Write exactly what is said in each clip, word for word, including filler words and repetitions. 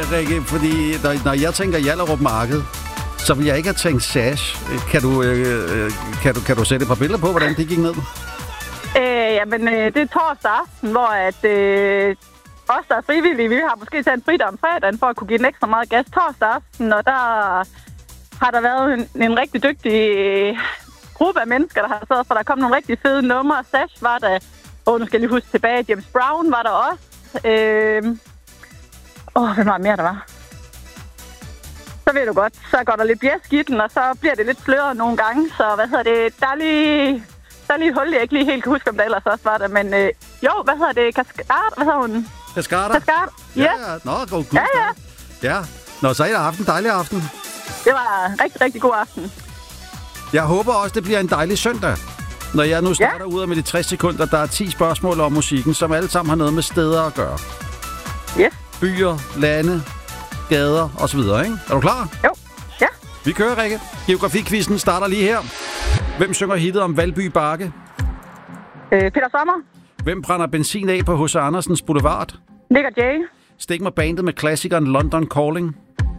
Rikke, fordi når, når jeg tænker Hjallerup Marked, så vil jeg ikke have tænkt Sash. Kan du, øh, kan, du, kan du sætte et par billeder på, hvordan det gik ned? Øh, jamen, øh, det er torsdag aften, hvor at, øh, os, der er frivillige, vi har måske taget en fridag om fredagen, for at kunne give den ekstra meget gas torsdag aften, og der har der været en, en rigtig dygtig øh, gruppe af mennesker, der har sørget for, der kom nogle rigtig fede numre. Sash var der, og nu skal jeg lige huske tilbage, James Brown var der også. Øh, åh, hvem var mere, der var? Så ved du godt, så går der lidt bjæsk i den, og så bliver det lidt sløret nogle gange, så hvad hedder det, der er lige... Der er lige et hul, jeg ikke lige helt kan huske, om der ellers også var der, men øh, jo, hvad hedder det? Kaskart? Hvad hedder hun? Kaskart? Kaskart, ja. Ja, ja. Nå, god gud. Ja, ja. Ja. Nå, så er det aften. Dejlig aften. Det var en rigtig, rigtig god aften. Jeg håber også, det bliver en dejlig søndag. Når jeg nu starter Ja. ud af med de tres sekunder, der er ti spørgsmål om musikken, som alle sammen har noget med steder at gøre. Yes. Byer, lande, gader osv., ikke? Er du klar? Jo. Ja. Vi kører, Rikke. Geografikquizzen starter lige her. Hvem synger hittet om Valby Bakke? Øh, Peter Sommer. Hvem brænder benzin af på H C Andersens Boulevard? Nick og Jay. Stik mig bandet med klassikeren London Calling.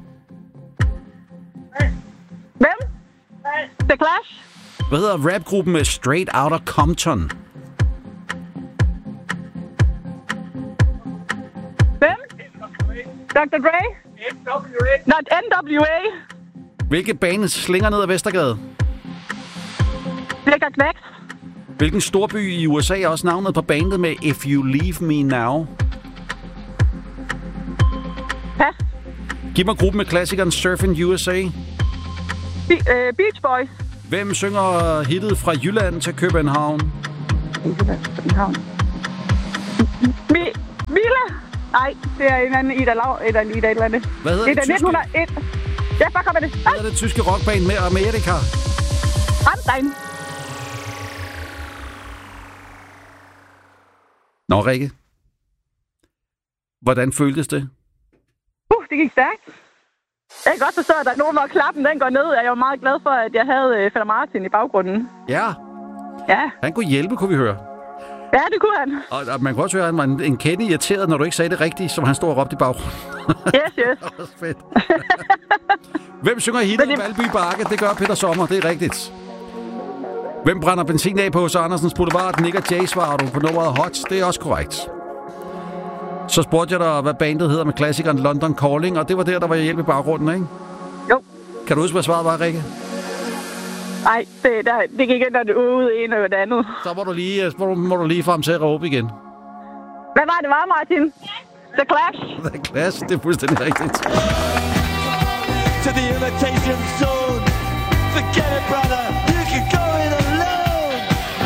Hvem? The Clash. Hvad hedder rapgruppen med Straight Outta Compton? Hvem? doktor Dre. N W A. Not N W A. Hvilke bane slinger ned ad Vestergade? Lækker knæk. Hvilken storby i U S A er også navnet på bandet med If You Leave Me Now? Pas. Giv mig gruppen med klassikeren Surfing U S A. Be- øh, Beach Boys. Hvem synger hittet Fra Jylland til København? København. Mi- Mille. Nej, det er en anden Ida Lav, eller Ida et eller andet. Hvad hedder det? det Det er tyske? nitten hundrede og en. Ja, bare kom med det. Hvad er det tyske rockband med Amerika? Rammstein. Nå, Rikke. Hvordan føltes det? Uh, det gik stærkt. Jeg kan godt forstå, at der er nogen, hvor klappen den går ned. Jeg var meget glad for, at jeg havde øh, Fætter Martin i baggrunden. Ja. Ja. Han kunne hjælpe, kunne vi høre. Ja, det kunne han. Og, og man kunne også høre, at han var en, en kende irriteret, når du ikke sagde det rigtigt, som han stod og råbte i baggrunden. Yes, yes. Det var fedt. Hvem synger hittet det... om Valby Bakke? Det gør Peter Sommer, det er rigtigt. Hvem brænder benzin af på H C Andersens Boulevard? Nick og Jay svarer du på nummeret Hot. Det er også korrekt. Så spurgte jeg dig, hvad bandet hedder med klassikeren London Calling, og det var der, der var hjælp i baggrunden, ikke? Jo. Kan du huske, hvad svaret var, Rikke? Nej, det, der, det gik ind og det ude, en og det andet. Så må du lige, må du, må du lige frem til at råbe igen. Hvad var det, var, Martin? The Clash. The Clash, det er fuldstændig rigtigt. To the imitation zone.